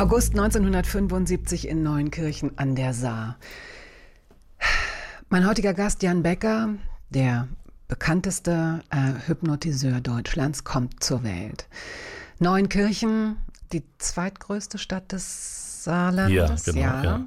August 1975 in Neunkirchen an der Saar. Mein heutiger Gast Jan Becker, der bekannteste Hypnotiseur Deutschlands, kommt zur Welt. Neunkirchen, die zweitgrößte Stadt des Saarlandes. Ja, genau. Ja.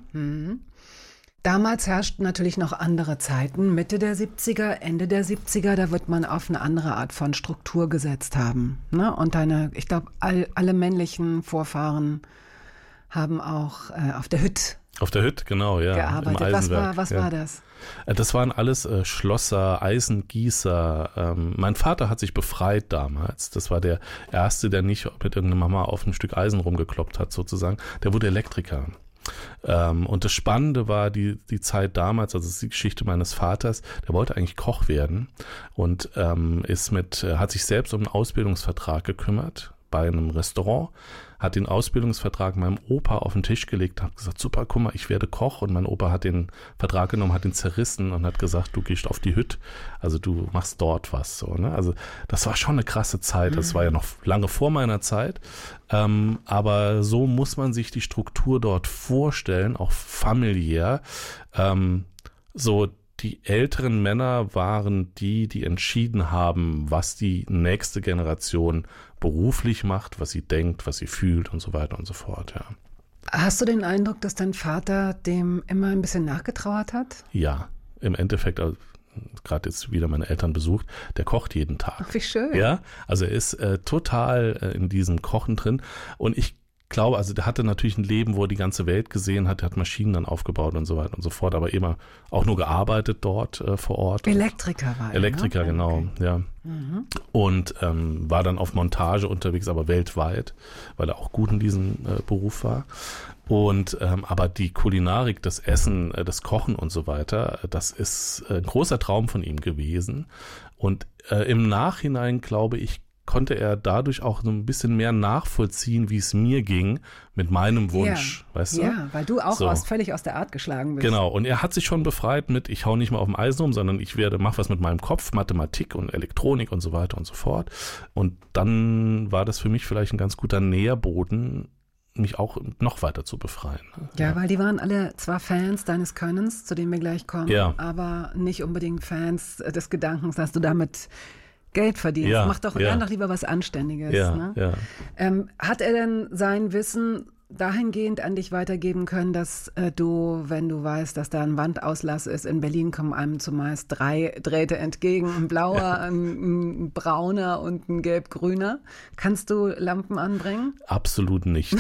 Damals herrschten natürlich noch andere Zeiten, Mitte der 70er, Ende der 70er, da wird man auf eine andere Art von Struktur gesetzt haben. Ne? Und ich glaube, alle männlichen Vorfahren haben auch auf der Hütt genau, ja, gearbeitet. im Eisenwerk. Was war das? Das waren alles Schlosser, Eisengießer. Mein Vater hat sich befreit damals. Das war der Erste, der nicht mit irgendeiner Mama auf ein Stück Eisen rumgekloppt hat, sozusagen. Der wurde Elektriker. Und das Spannende war die Zeit damals, also das ist die Geschichte meines Vaters, der wollte eigentlich Koch werden und hat sich selbst um einen Ausbildungsvertrag gekümmert bei einem Restaurant, hat den Ausbildungsvertrag meinem Opa auf den Tisch gelegt, hat gesagt, super, guck mal, ich werde Koch, und mein Opa hat den Vertrag genommen, hat ihn zerrissen und hat gesagt, du gehst auf die Hütte, also du machst dort was, so, ne? Also das war schon eine krasse Zeit, das war ja noch lange vor meiner Zeit, aber so muss man sich die Struktur dort vorstellen, auch familiär, so. Die älteren Männer waren die entschieden haben, was die nächste Generation beruflich macht, was sie denkt, was sie fühlt und so weiter und so fort, ja. Hast du den Eindruck, dass dein Vater dem immer ein bisschen nachgetrauert hat? Ja, im Endeffekt, gerade jetzt wieder meine Eltern besucht, der kocht jeden Tag. Ach, wie schön. Ja, also er ist total in diesem Kochen drin, und ich glaube, also der hatte natürlich ein Leben, wo er die ganze Welt gesehen hat, er hat Maschinen dann aufgebaut und so weiter und so fort, aber immer auch nur gearbeitet dort vor Ort. Elektriker war er, Elektriker, ne? Genau, okay. Ja. Und war dann auf Montage unterwegs, aber weltweit, weil er auch gut in diesem Beruf war. Und aber die Kulinarik, das Essen, das Kochen und so weiter, das ist ein großer Traum von ihm gewesen. Und im Nachhinein, glaube ich, konnte er dadurch auch so ein bisschen mehr nachvollziehen, wie es mir ging mit meinem Wunsch, weißt du? Ja, weil du auch völlig aus der Art geschlagen bist. Genau, und er hat sich schon befreit mit, ich hau nicht mal auf dem Eisen rum, sondern mach was mit meinem Kopf, Mathematik und Elektronik und so weiter und so fort. Und dann war das für mich vielleicht ein ganz guter Nährboden, mich auch noch weiter zu befreien. Ja, weil die waren alle zwar Fans deines Könnens, zu dem wir gleich kommen, aber nicht unbedingt Fans des Gedankens, dass du damit Geld verdienst. Ja, Mach doch lieber was Anständiges. Ja, ne? ja. Hat er denn sein Wissen dahingehend an dich weitergeben können, dass du, wenn du weißt, dass da ein Wandauslass ist, in Berlin kommen einem zumeist 3 Drähte entgegen, ein blauer, ein brauner und ein gelb-grüner. Kannst du Lampen anbringen? Absolut nicht.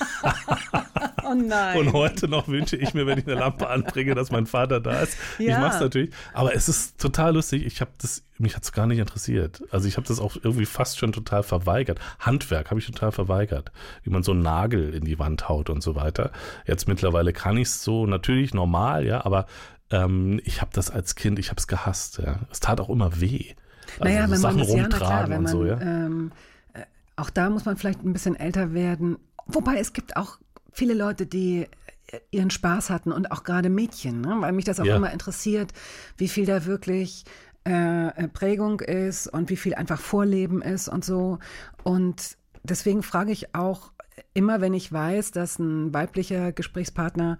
Oh nein. Und heute noch wünsche ich mir, wenn ich eine Lampe anbringe, dass mein Vater da ist. Ja. Ich mache es natürlich. Aber es ist total lustig. Mich hat es gar nicht interessiert. Also ich habe das auch irgendwie fast schon total verweigert. Handwerk habe ich total verweigert. Wie man so einen Nagel in die Wand haut und so weiter. Jetzt mittlerweile kann ich es so natürlich normal, ja, aber ich habe das als Kind, ich habe es gehasst. Ja. Es tat auch immer weh. Also naja, wenn Sachen man rumtragen und so, ja. Auch da muss man vielleicht ein bisschen älter werden. Wobei es gibt auch viele Leute, die ihren Spaß hatten, und auch gerade Mädchen, ne? Weil mich das auch immer interessiert, wie viel da wirklich Prägung ist und wie viel einfach Vorleben ist und so. Und deswegen frage ich auch immer, wenn ich weiß, dass ein weiblicher Gesprächspartner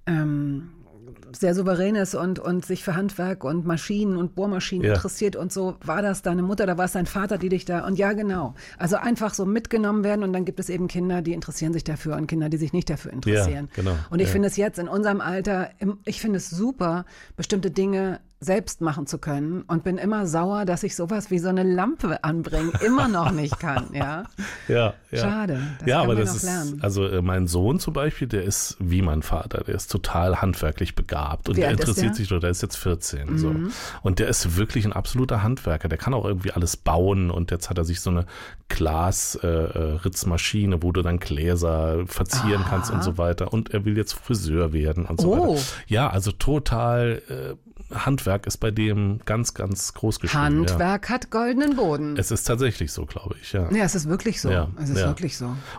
sehr souverän ist und sich für Handwerk und Maschinen und Bohrmaschinen interessiert und so, war das deine Mutter oder war es dein Vater, die dich da, und ja, genau. Also einfach so mitgenommen werden, und dann gibt es eben Kinder, die interessieren sich dafür, und Kinder, die sich nicht dafür interessieren. Ja, genau. Und ich finde es jetzt in unserem Alter, ich finde es super, bestimmte Dinge selbst machen zu können, und bin immer sauer, dass ich sowas wie so eine Lampe anbringen immer noch nicht kann, ja. Ja. Schade, das ja, kann aber man das noch lernen. Also mein Sohn zum Beispiel, der ist wie mein Vater, der ist total handwerklich begabt, und der interessiert sich, der ist jetzt 14, so. Und der ist wirklich ein absoluter Handwerker, der kann auch irgendwie alles bauen, und jetzt hat er sich so eine Glasritzmaschine, wo du dann Gläser verzieren kannst und so weiter, und er will jetzt Friseur werden und so weiter. Ja, also total Handwerk ist bei dem ganz, ganz groß geschrieben. Handwerk hat goldenen Boden. Es ist tatsächlich so, glaube ich, ja. Ja, es ist wirklich so. Ja, es ist wirklich so.